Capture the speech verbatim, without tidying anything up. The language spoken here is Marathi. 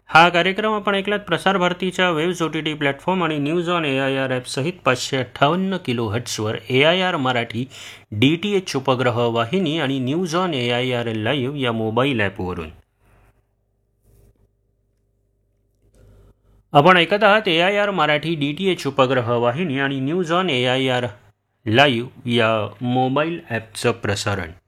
हा कार्यक्रम आपण ऐकलात प्रसार भारतीच्या waves O T T platform आणि news on A I R ॲपसहित पाचशे अठ्ठावन्न kilo हट्सवर A I R Marathi D T H उपग्रह वाहिनी आणि news on A I R live या मोबाईल ॲपवरून. आपण ऐकत आहात ए I R Marathi D T H उपग्रह वाहिनी आणि news on A I R live या मोबाईल ॲपचं प्रसारण.